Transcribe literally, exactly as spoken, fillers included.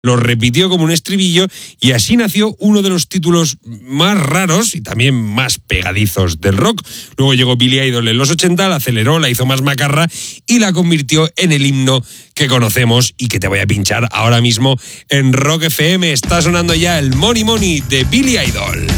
lo repitió como un estribillo y así nació uno de los títulos más raros y también más pegadizos del rock. Luego llegó Billy Idol en los ochenta, la aceleró, la hizo más macarra y la convirtió en el himno que conocemos y que te voy a pinchar ahora mismo en Rock F M. Está sonando ya el Money Money de Billy Idol.